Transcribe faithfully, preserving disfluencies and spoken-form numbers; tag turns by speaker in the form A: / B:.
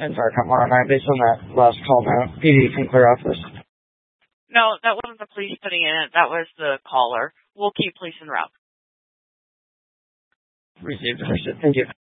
A: And sorry, come on, based on that last call now, P D can clear off this.
B: No, that wasn't the police putting in it. That was the caller. We'll keep police en route.
A: Received. Thank you.